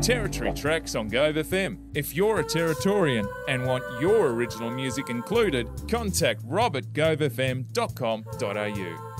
Territory Tracks on Gove FM. If you're a Territorian and want your original music included, contact rob@govefm.com.au.